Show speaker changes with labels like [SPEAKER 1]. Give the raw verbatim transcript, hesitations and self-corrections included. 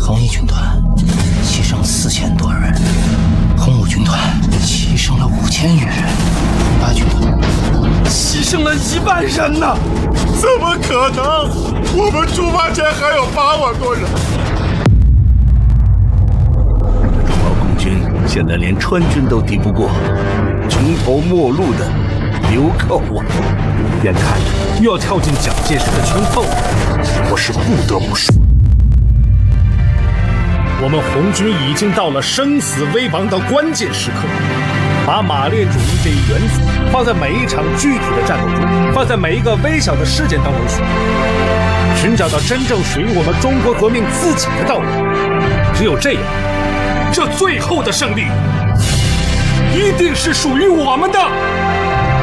[SPEAKER 1] 恒毅军团牺牲四千多人，红五军团牺牲了五千余人，红八军团
[SPEAKER 2] 牺牲了一万人呢！
[SPEAKER 3] 怎么可能？我们出发前还有八万多人。
[SPEAKER 4] 毛共军现在连川军都敌不过，穷途末路的流寇啊！
[SPEAKER 2] 眼看着又要跳进蒋介石的圈套了，我是不得不说，我们红军已经到了生死危亡的关键时刻。把马列主义这一原则放在每一场具体的战斗中，放在每一个微小的事件当中去，寻找到真正属于我们中国革命自己的道路。只有这样，这最后的胜利一定是属于我们的。